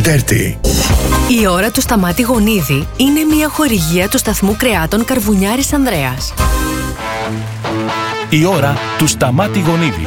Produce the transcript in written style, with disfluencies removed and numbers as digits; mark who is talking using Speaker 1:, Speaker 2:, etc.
Speaker 1: Dirty.
Speaker 2: Η ώρα του Σταμάτη Γονίδη είναι μια χορηγία του σταθμού κρεάτων Καρβουνιάρης Ανδρέας.
Speaker 3: Η ώρα του Σταμάτη Γονίδη.